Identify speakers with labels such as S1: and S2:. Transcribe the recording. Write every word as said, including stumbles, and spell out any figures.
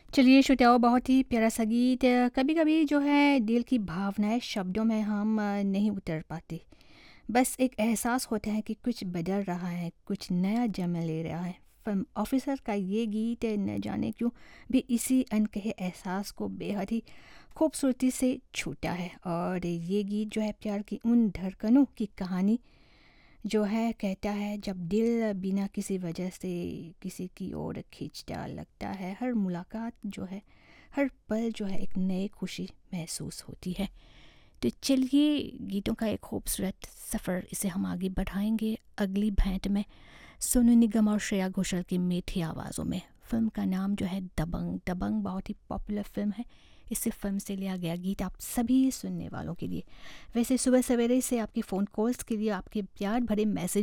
S1: चलिए श्रोताओं, बहुत ही प्यारा सा गीत। कभी कभी जो है दिल की भावनाएं शब्दों में हम अ, नहीं उतर पाते। बस एक एहसास होता है कि कुछ बदल रहा है, कुछ नया जन्म ले रहा है। फिल्म ऑफिसर का ये गीत न जाने क्यों भी इसी अनकहे एहसास को बेहद ही खूबसूरती से छूटा है। और ये गीत जो है प्यार की उन धड़कनों की कहानी जो है कहता है, जब दिल बिना किसी वजह से किसी की ओर खींचता लगता है, हर मुलाकात जो है, हर पल जो है एक नई खुशी महसूस होती है। तो चलिए गीतों का एक खूबसूरत सफ़र, इसे हम आगे बढ़ाएंगे अगली भेंट में सोनू निगम और श्रेया घोषाल की मीठी आवाज़ों में। फिल्म का नाम जो है दबंग। दबंग बहुत ही पॉपुलर फिल्म है। इसी फिल्म से लिया गया गीत आप सभी सुनने वालों के लिए। वैसे सुबह सवेरे से आपकी फ़ोन कॉल्स के लिए, आपके प्यार भरे मैसेज